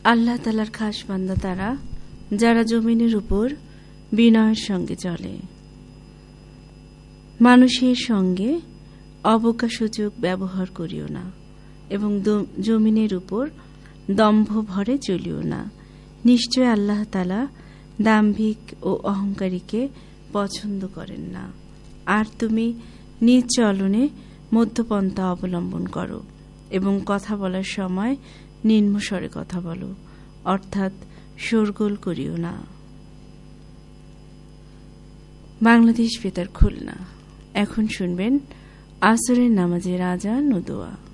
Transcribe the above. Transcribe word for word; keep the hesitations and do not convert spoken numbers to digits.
আল্লাহ তাআলার খাস বান্দা তারা যারা জমিনের উপর বিনয়ের সঙ্গে চলে। মানুষের সঙ্গে অবজ্ঞাসূচক ব্যবহার করিও না এবং জমিনের উপর দম্ভ ভরে চলিও না। নিশ্চয় আল্লাহ তাআলা দাম্ভিক ও অহংকারীকে পছন্দ করেন না। আর তুমি নিজ চলনে মধ্যপন্থা অবলম্বন করো এবং কথা বলার সময় নিম্নস্বরে কথা বলো, অর্থাৎ শোরগোল করিও না। বাংলাদেশ বেতার খুলনা। এখন শুনবেন আসরের নামাজের আজান ও দোয়া।